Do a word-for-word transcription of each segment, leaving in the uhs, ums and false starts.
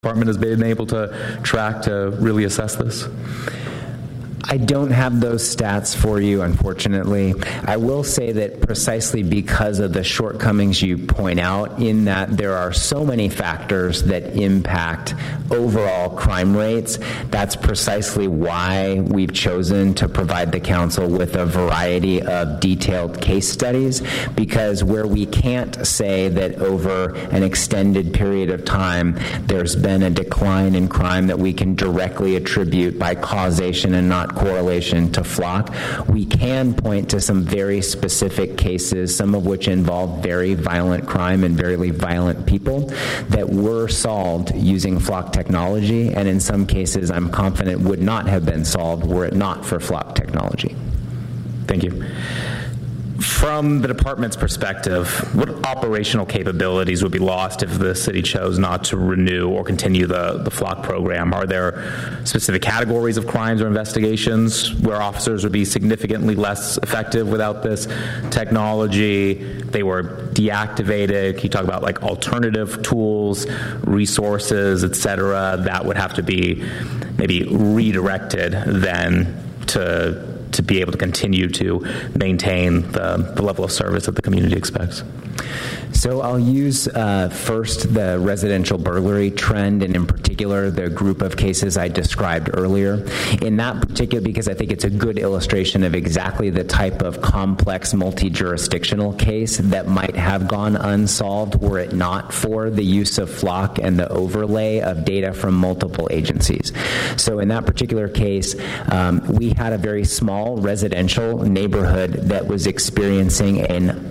department has been able to track to really assess this? I don't have those stats for you, unfortunately. I will say that precisely because of the shortcomings you point out, in that there are so many factors that impact overall crime rates, that's precisely why we've chosen to provide the council with a variety of detailed case studies, because where we can't say that over an extended period of time there's been a decline in crime that we can directly attribute by causation and not correlation to Flock, we can point to some very specific cases, some of which involve very violent crime and very violent people, that were solved using Flock technology, and in some cases I'm confident would not have been solved were it not for Flock technology. Thank you. From the department's perspective, what operational capabilities would be lost if the city chose not to renew or continue the, the Flock program? Are there specific categories of crimes or investigations where officers would be significantly less effective without this technology? They were deactivated. Can you talk about like alternative tools, resources, et cetera, that would have to be maybe redirected then to to be able to continue to maintain the, the level of service that the community expects? So I'll use uh, first the residential burglary trend, and in particular the group of cases I described earlier. In that particular, because I think it's a good illustration of exactly the type of complex multi-jurisdictional case that might have gone unsolved were it not for the use of Flock and the overlay of data from multiple agencies. So in that particular case, um, we had a very small residential neighborhood that was experiencing an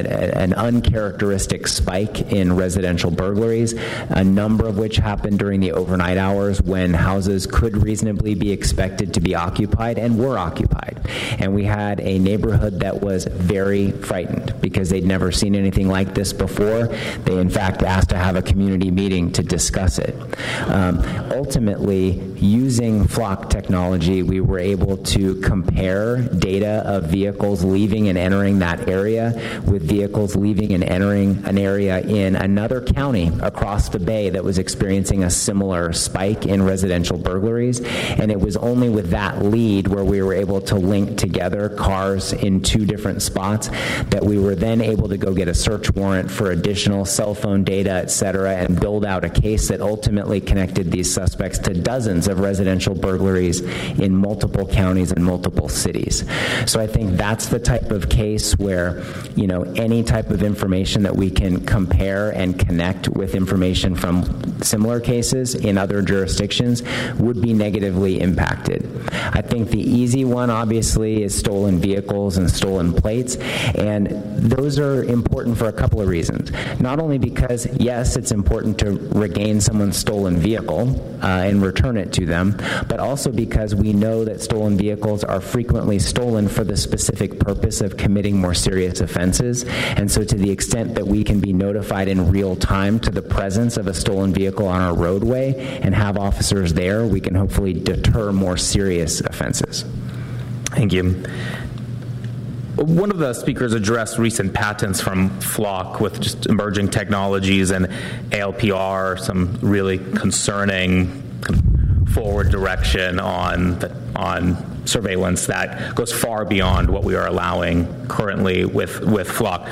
an uncharacteristic spike in residential burglaries, a number of which happened during the overnight hours when houses could reasonably be expected to be occupied and were occupied. And we had a neighborhood that was very frightened because they'd never seen anything like this before. They, in fact, asked to have a community meeting to discuss it. Um, ultimately, using Flock technology, we were able to compare data of vehicles leaving and entering that area with vehicles leaving and entering an area in another county across the bay that was experiencing a similar spike in residential burglaries. And it was only with that lead, where we were able to link together cars in two different spots, that we were then able to go get a search warrant for additional cell phone data, et cetera, and build out a case that ultimately connected these suspects to dozens of residential burglaries in multiple counties and multiple cities. So I think that's the type of case where, you know, any type of information that we can compare and connect with information from similar cases in other jurisdictions would be negatively impacted. I think the easy one, obviously, is stolen vehicles and stolen plates, and those are important for a couple of reasons. Not only because, yes, it's important to regain someone's stolen vehicle uh, and return it to them, but also because we know that stolen vehicles are frequently stolen for the specific purpose of committing more serious offenses. And so to the extent that we can be notified in real time to the presence of a stolen vehicle on our roadway and have officers there, we can hopefully deter more serious offenses. Thank you. One of the speakers addressed recent patents from Flock with just emerging technologies and A L P R, some really concerning forward direction on the, on surveillance that goes far beyond what we are allowing currently with, with Flock.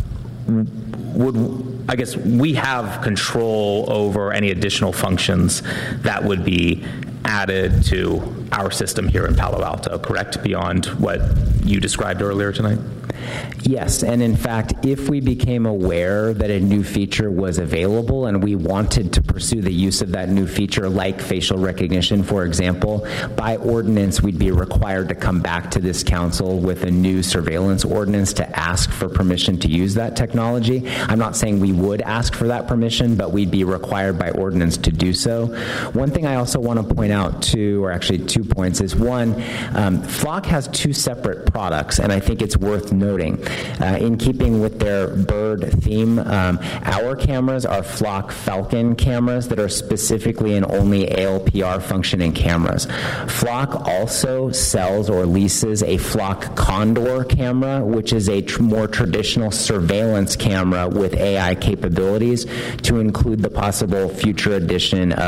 Would, I guess we have control over any additional functions that would be added to our system here in Palo Alto, correct? Beyond what you described earlier tonight? Yes, and in fact, if we became aware that a new feature was available and we wanted to pursue the use of that new feature, like facial recognition, for example, by ordinance, we'd be required to come back to this council with a new surveillance ordinance to ask for permission to use that technology. I'm not saying we would ask for that permission, but we'd be required by ordinance to do so. One thing I also want to point out, too, or actually two points, is one, um, Flock has two separate products, and I think it's worth noting. Uh, in keeping with their bird theme, um, our cameras are Flock Falcon cameras that are specifically and only A L P R functioning cameras. Flock also sells or leases a Flock Condor camera, which is a tr- more traditional surveillance camera with A I capabilities, to include the possible future addition of